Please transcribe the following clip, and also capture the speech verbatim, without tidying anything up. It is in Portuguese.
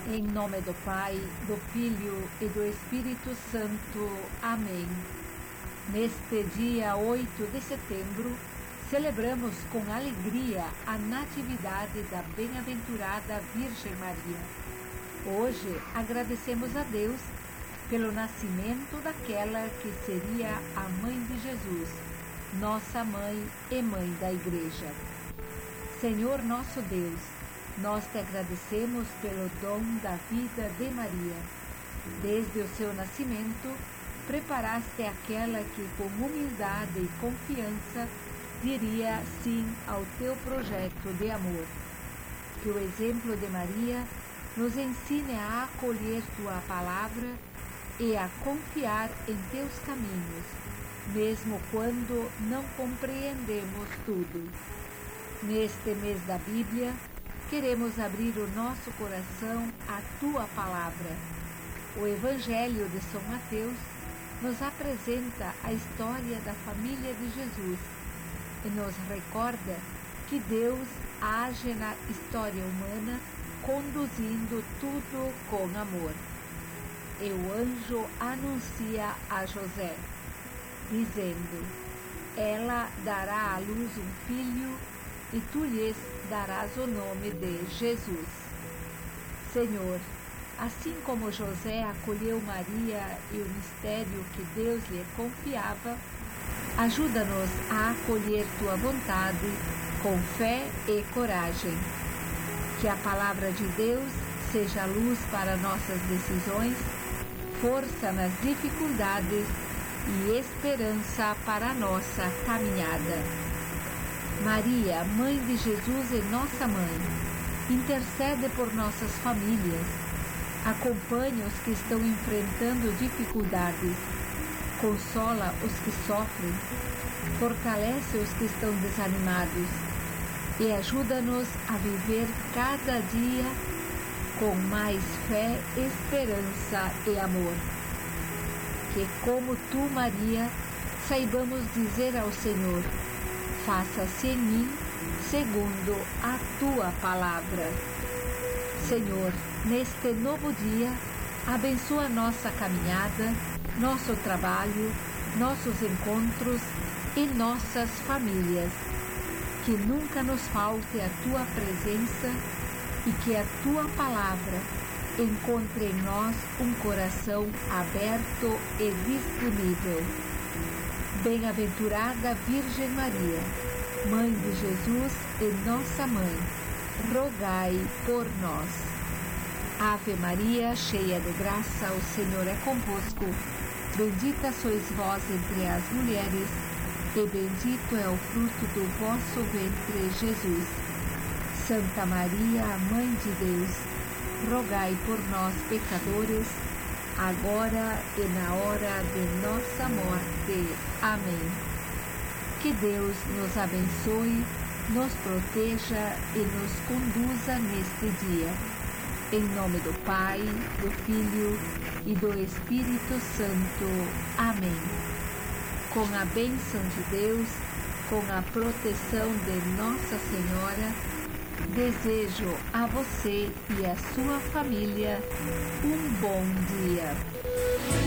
Em nome do Pai, do Filho e do Espírito Santo. Amém. Neste dia oito de setembro, celebramos com alegria a natividade da bem-aventurada Virgem Maria. Hoje agradecemos a Deus pelo nascimento daquela que seria a Mãe de Jesus, nossa Mãe e Mãe da Igreja. Senhor nosso Deus, nós te agradecemos pelo dom da vida de Maria. Desde o seu nascimento, preparaste aquela que com humildade e confiança diria sim ao teu projeto de amor. Que o exemplo de Maria nos ensine a acolher tua palavra e a confiar em teus caminhos, mesmo quando não compreendemos tudo. Neste mês da Bíblia, queremos abrir o nosso coração à tua palavra. O Evangelho de São Mateus nos apresenta a história da família de Jesus e nos recorda que Deus age na história humana, conduzindo tudo com amor. E o anjo anuncia a José, dizendo: ela dará à luz um filho e tu lhes darás o nome de Jesus. Senhor, assim como José acolheu Maria e o mistério que Deus lhe confiava, ajuda-nos a acolher tua vontade com fé e coragem. Que a palavra de Deus seja luz para nossas decisões, força nas dificuldades e esperança para a nossa caminhada. Maria, Mãe de Jesus e nossa Mãe, intercede por nossas famílias, acompanha os que estão enfrentando dificuldades, consola os que sofrem, fortalece os que estão desanimados e ajuda-nos a viver cada dia com mais fé, esperança e amor. Que, como tu, Maria, saibamos dizer ao Senhor: faça-se em mim segundo a tua palavra. Senhor, neste novo dia, abençoa nossa caminhada, nosso trabalho, nossos encontros e nossas famílias. Que nunca nos falte a tua presença e que a tua palavra encontre em nós um coração aberto e disponível. Bem-aventurada Virgem Maria, Mãe de Jesus e nossa Mãe, rogai por nós. Ave Maria, cheia de graça, o Senhor é convosco. Bendita sois vós entre as mulheres, e bendito é o fruto do vosso ventre, Jesus. Santa Maria, Mãe de Deus, rogai por nós, pecadores, agora e na hora de nossa morte. Amém. Que Deus nos abençoe, nos proteja e nos conduza neste dia. Em nome do Pai, do Filho e do Espírito Santo. Amém. Com a bênção de Deus, com a proteção de Nossa Senhora, desejo a você e a sua família um bom dia.